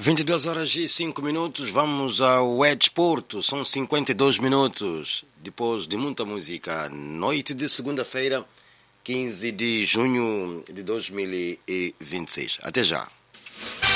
22 horas e 5 minutos, vamos ao Desporto, são 52 minutos, depois de muita música, noite de segunda-feira, 15 de junho de 2026. Até já.